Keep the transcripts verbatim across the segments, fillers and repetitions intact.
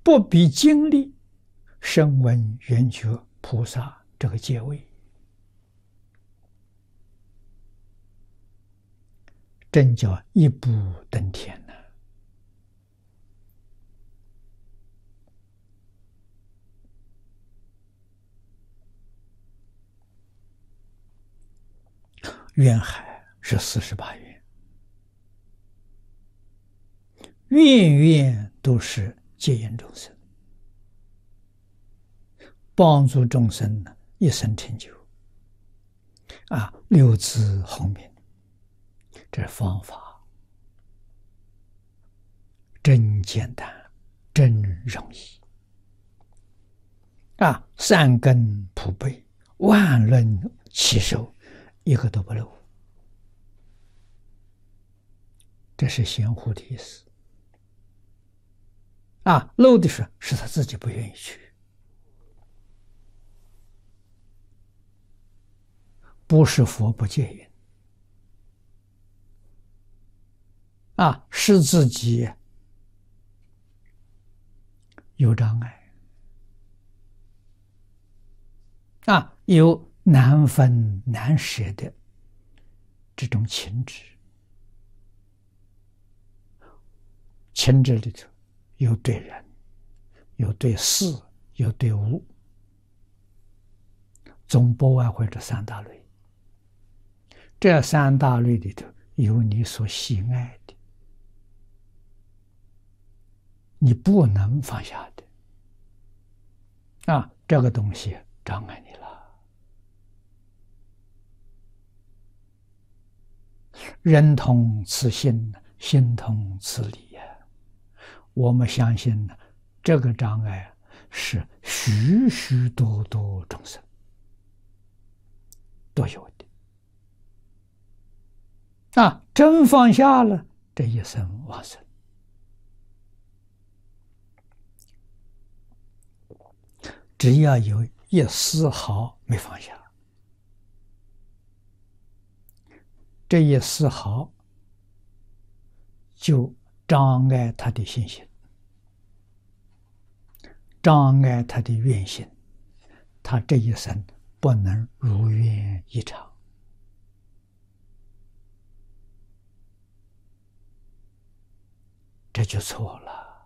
不必经历声闻缘觉菩萨这个阶位，真叫一步登天呢。愿海是四十八愿，愿愿都是接引众生，帮助众生呢一生成就。啊，六字洪名，这是方法，真简单，真容易。啊，三根普被，万论齐收，一个都不漏。这是贤护的意思。啊，漏的是是他自己不愿意去，不是佛不接引。啊，是自己有障碍。啊，有难分难舍的这种情执。情执里头有对人，有对事，有对物，总不外乎这三大类。这三大类里头有你所喜爱的，你不能放下的。啊，这个东西障碍你了。人同此心，心同此理呀。我们相信呢，这个障碍是许许多多众生都有的。啊，真放下了，这一生往生。只要有一丝毫没放下，这一丝毫就障碍他的信心，障碍他的愿心，他这一生不能如愿以偿。这就错了。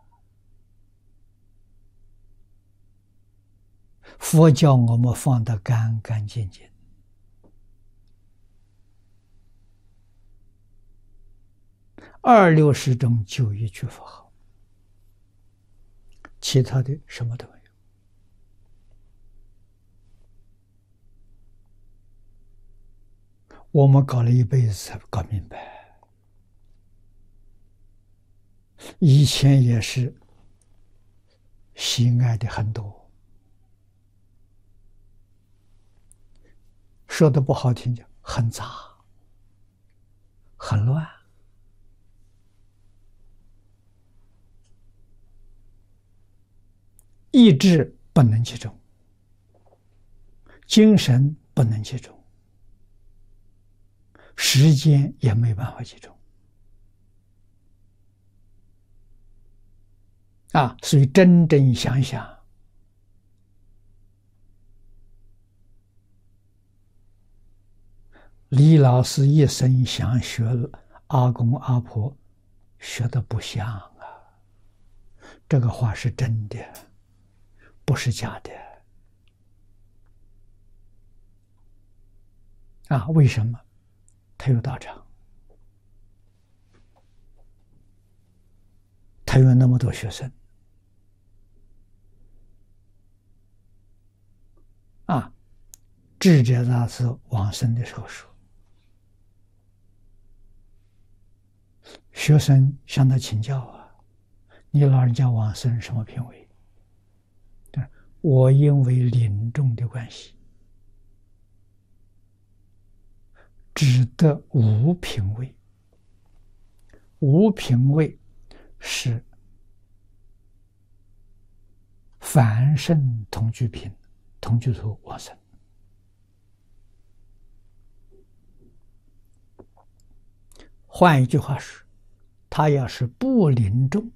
佛教我们放得干干净净，二六十中就一句佛号，其他的什么都没有。我们搞了一辈子才搞明白，以前也是喜爱的很多，说的不好听讲很杂很乱。意志不能集中，精神不能集中，时间也没办法集中。啊，所以真正想想，李老师一生想学阿公阿婆，学的不像啊。这个话是真的，不是假的。啊，为什么？他有道场，他有那么多学生。啊，智者大师往生的时候说，学生向他请教啊，你老人家往生什么品位？我因为临终的关系，只得无品位。无品位是凡圣同居品，同居处往生。换一句话说，他要是不临终，